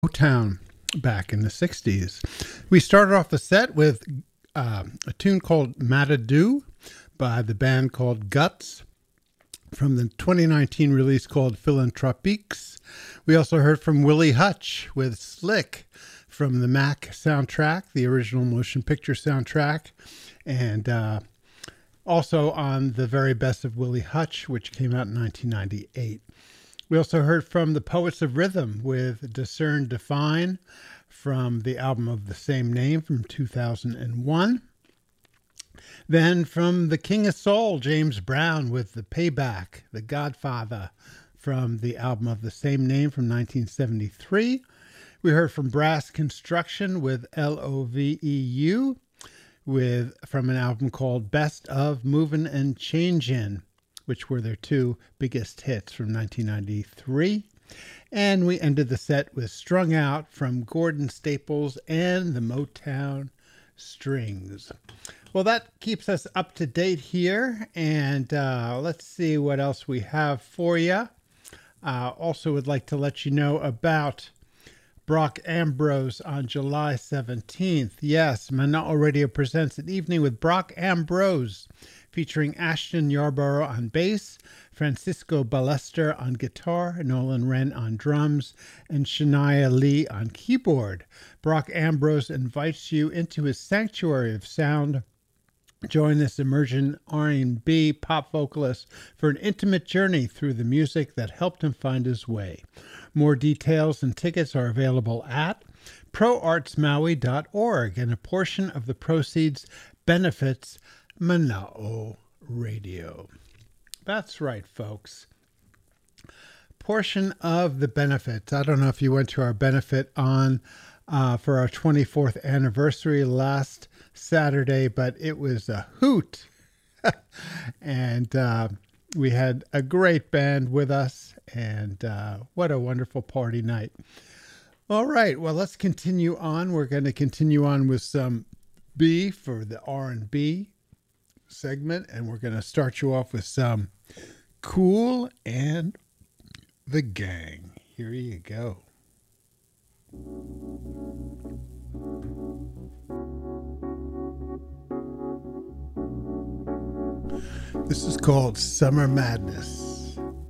Motown back in the 60s. We started off the set with a tune called Matadoo by the band called Guts from the 2019 release called Philanthropiques. We also heard from Willie Hutch with Slick from the Mac soundtrack, the original motion picture soundtrack, and also on The Very Best of Willie Hutch, which came out in 1998. We also heard from the Poets of Rhythm with Discern Define from the album of the same name from 2001. Then from the King of Soul, James Brown with The Payback, The Godfather from the album of the same name from 1973. We heard from Brass Construction with Loveu from an album called Best of Movin' and Changin', which were their two biggest hits from 1993. And we ended the set with Strung Out from Gordon Staples and the Motown Strings. Well, that keeps us up to date here, and let's see what else we have for you. Also would like to let you know about Brock Ambrose on July 17th. Yes, Manoa Radio presents an evening with Brock Ambrose, featuring Ashton Yarborough on bass, Francisco Ballester on guitar, Nolan Wren on drums, and Shania Lee on keyboard. Brock Ambrose invites you into his sanctuary of sound. Join this immersion R&B pop vocalist for an intimate journey through the music that helped him find his way. More details and tickets are available at proartsmaui.org, and a portion of the proceeds benefits Manoa Radio. That's right, folks. Portion of the benefits. I don't know if you went to our benefit on for our 24th anniversary last Saturday, but it was a hoot. And we had a great band with us, and what a wonderful party night. All right, well, let's continue on. We're going to continue on with some B for the R&B segment, and we're going to start you off with some Kool and the Gang. Here you go. This is called Summer Madness.